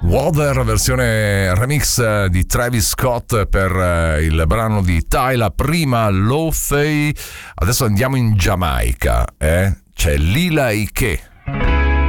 Water, versione remix di Travis Scott per il brano di Tyla, prima Lo-Fi. Adesso andiamo in Giamaica, c'è Lila Ike